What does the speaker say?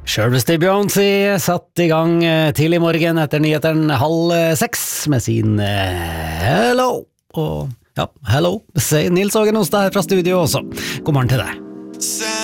Selveste Beyoncé satt I gang tidlig morgen etter nyheten 5:30 med sin Hello. Og ja, hello, sier Nils Ågen Ostad her fra studio også. God morgen til deg.